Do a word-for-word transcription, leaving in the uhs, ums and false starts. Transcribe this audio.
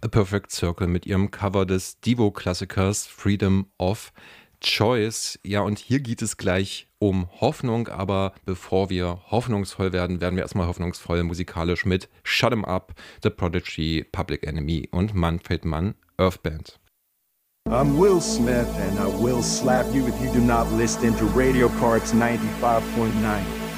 Perfect Circle mit ihrem Cover des Devo-Klassikers Freedom of Choice. Ja, und hier geht es gleich um Hoffnung, aber bevor wir hoffnungsvoll werden, werden wir erstmal hoffnungsvoll musikalisch mit Shut 'em Up, The Prodigy, Public Enemy und Manfred Mann, Earthband. I'm Will Smith, and I will slap you if you do not listen to Radio Parks ninety-five point nine.